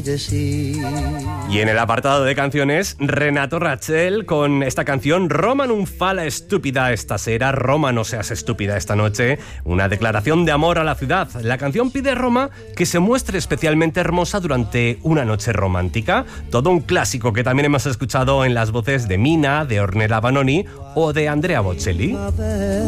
que sí. Y en el apartado de canciones, Renato Rachel con esta canción Roma non fa la estúpida esta sera, Roma no seas estúpida esta noche, una declaración de amor a la ciudad. La canción pide a Roma que se muestre especialmente hermosa durante una noche romántica, todo un clásico que también hemos escuchado en las voces de Mina, de Ornella Vanoni o de Andrea Bocelli.